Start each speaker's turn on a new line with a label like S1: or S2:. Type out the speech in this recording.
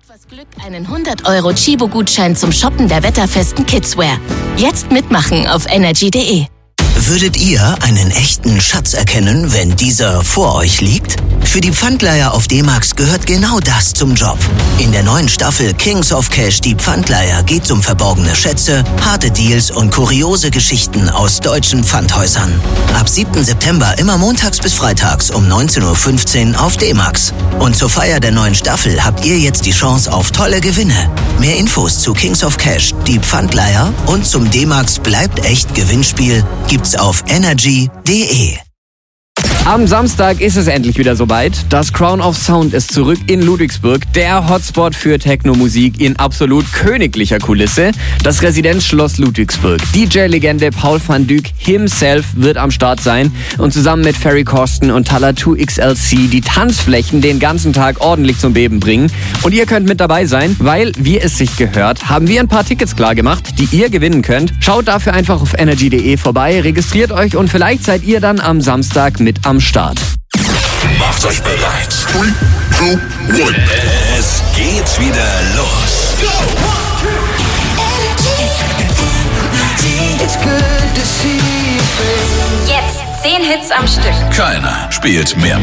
S1: fürs Glück einen 100€ Chibo-Gutschein zum Shoppen der wetterfesten Kidswear. Jetzt mitmachen auf energy.de.
S2: Würdet ihr einen echten Schatz erkennen, wenn dieser vor euch liegt? Für die Pfandleiher auf D-Max gehört genau das zum Job. In der neuen Staffel Kings of Cash, die Pfandleiher, geht's um verborgene Schätze, harte Deals und kuriose Geschichten aus deutschen Pfandhäusern. Ab 7. September immer montags bis freitags um 19:15 Uhr auf D-Max. Und zur Feier der neuen Staffel habt ihr jetzt die Chance auf tolle Gewinne. Mehr Infos zu Kings of Cash, die Pfandleiher und zum D-Max Bleibt echt Gewinnspiel gibt's auf energy.de.
S3: Am Samstag ist es endlich wieder soweit. Das Crown of Sound ist zurück in Ludwigsburg, der Hotspot für Techno-Musik in absolut königlicher Kulisse. Das Residenzschloss Ludwigsburg. DJ-Legende Paul van Dyk himself wird am Start sein und zusammen mit Ferry Corsten und Talla 2XLC die Tanzflächen den ganzen Tag ordentlich zum Beben bringen. Und ihr könnt mit dabei sein, weil, wie es sich gehört, haben wir ein paar Tickets klar gemacht, die ihr gewinnen könnt. Schaut dafür einfach auf energy.de vorbei, registriert euch und vielleicht seid ihr dann am Samstag mit am Start.
S4: Macht euch bereit. 3, 2, 1. Es geht wieder los.
S5: Jetzt 10 Hits am Stück.
S4: Keiner spielt mehr